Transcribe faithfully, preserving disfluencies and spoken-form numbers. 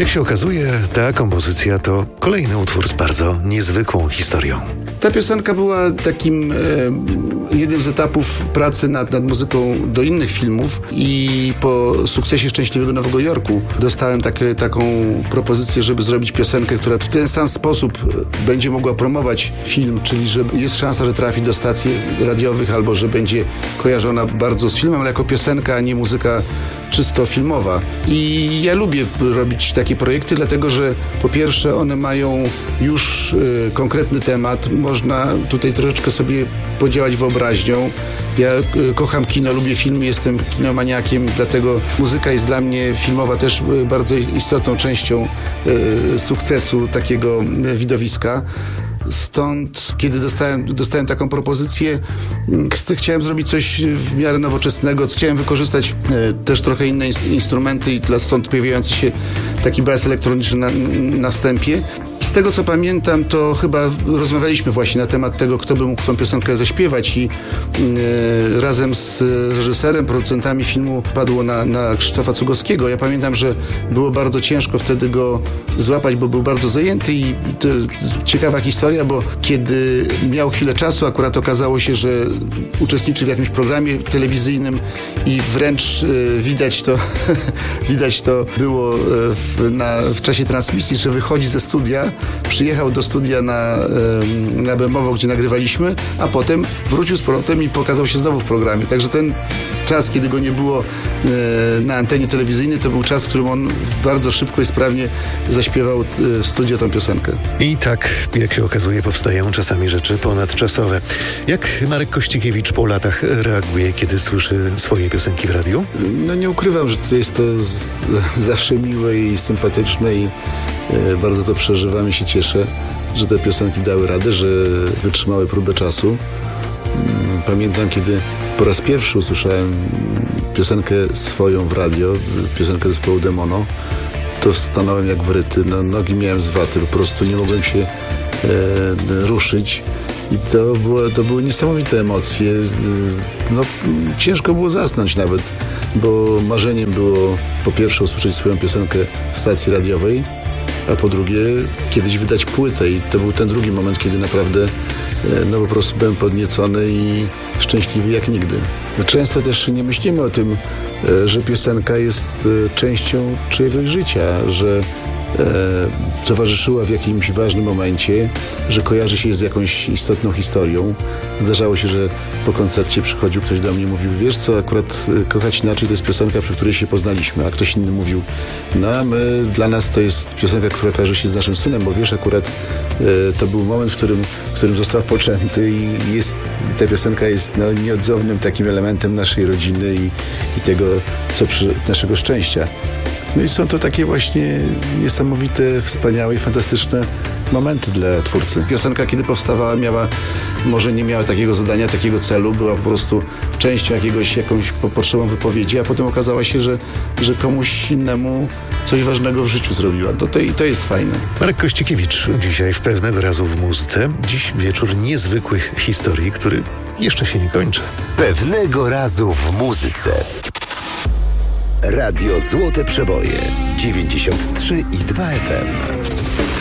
Jak się okazuje, ta kompozycja to kolejny utwór z bardzo niezwykłą historią. Ta piosenka była takim e, jednym z etapów pracy nad, nad muzyką do innych filmów i po sukcesie Szczęśliwego Nowego Jorku dostałem takie, taką propozycję, żeby zrobić piosenkę, która w ten sam sposób będzie mogła promować film, czyli że jest szansa, że trafi do stacji radiowych albo że będzie kojarzona bardzo z filmem, ale jako piosenka, a nie muzyka czysto filmowa. I ja lubię robić takie projekty, dlatego że po pierwsze one mają już y, konkretny temat, można tutaj troszeczkę sobie podziałać wyobraźnią. Ja y, kocham kino, lubię filmy, jestem kinomaniakiem, dlatego muzyka jest dla mnie filmowa też y, bardzo istotną częścią y, sukcesu takiego y, widowiska. Stąd, kiedy dostałem, dostałem taką propozycję, chciałem zrobić coś w miarę nowoczesnego. Chciałem wykorzystać e, też trochę inne ins- instrumenty i dla stąd pojawiający się taki bas elektroniczny na, na wstępie. Z tego, co pamiętam, to chyba rozmawialiśmy właśnie na temat tego, kto by mógł tą piosenkę zaśpiewać i e, razem z reżyserem, producentami filmu padło na, na Krzysztofa Cugowskiego. Ja pamiętam, że było bardzo ciężko wtedy go złapać, bo był bardzo zajęty i to, ciekawa historia, bo kiedy miał chwilę czasu, akurat okazało się, że uczestniczy w jakimś programie telewizyjnym i wręcz e, widać to widać to było w, na, w czasie transmisji, że wychodzi ze studia, przyjechał do studia na, na Bemowo, gdzie nagrywaliśmy, a potem wrócił z powrotem i pokazał się znowu w programie. Także ten czas, kiedy go nie było na antenie telewizyjnej, to był czas, w którym on bardzo szybko i sprawnie zaśpiewał w studio tą piosenkę. I tak, jak się okazuje, powstają czasami rzeczy ponadczasowe. Jak Marek Kościkiewicz po latach reaguje, kiedy słyszy swoje piosenki w radiu? No nie ukrywam, że to jest to z, zawsze miłe i sympatyczne i e, bardzo to przeżywam i się cieszę, że te piosenki dały radę, że wytrzymały próbę czasu. Pamiętam, kiedy po raz pierwszy usłyszałem piosenkę swoją w radio, piosenkę zespołu Demono, to stanąłem jak wryty, no, nogi miałem z waty, po prostu nie mogłem się e, ruszyć i to, było, to były niesamowite emocje. No, ciężko było zasnąć nawet, bo marzeniem było po pierwsze usłyszeć swoją piosenkę w stacji radiowej, a po drugie kiedyś wydać płytę i to był ten drugi moment, kiedy naprawdę no po prostu byłem podniecony i szczęśliwy jak nigdy. Często też nie myślimy o tym, że piosenka jest częścią czyjegoś życia, że e, towarzyszyła w jakimś ważnym momencie, że kojarzy się z jakąś istotną historią. Zdarzało się, że po koncercie przychodził ktoś do mnie i mówił, wiesz co, akurat Kochać Inaczej to jest piosenka, przy której się poznaliśmy, a ktoś inny mówił, no my, dla nas to jest piosenka, która kojarzy się z naszym synem, bo wiesz, akurat e, to był moment, w którym, w którym został poczęty i jest, ta piosenka jest no, nieodzownym takim elementem naszej rodziny i, i tego, co przy naszego szczęścia. No i są to takie właśnie niesamowite, wspaniałe i fantastyczne momenty dla twórcy. Piosenka, kiedy powstawała, miała, może nie miała takiego zadania, takiego celu, była po prostu częścią jakiegoś, jakąś potrzebą wypowiedzi, a potem okazało się, że, że komuś innemu coś ważnego w życiu zrobiła. To, to, to jest fajne. Marek Kościkiewicz dzisiaj w Pewnego Razu w muzyce. Dziś wieczór niezwykłych historii, który jeszcze się nie kończy. Pewnego Razu w muzyce. Radio Złote Przeboje dziewięćdziesiąt trzy i dwa F M.